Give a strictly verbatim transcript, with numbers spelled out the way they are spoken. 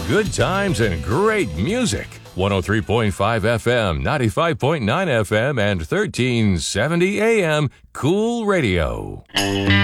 Good times and great music. one oh three point five F M, ninety-five point nine F M, and thirteen seventy A M Cool Radio.